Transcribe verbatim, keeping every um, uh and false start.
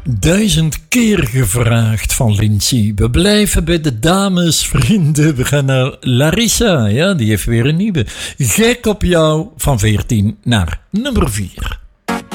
Duizend keer gevraagd van Lindsay. We blijven bij de damesvrienden. We gaan naar Larissa. Ja, die heeft weer een nieuwe. Gek op jou van veertien naar nummer vier.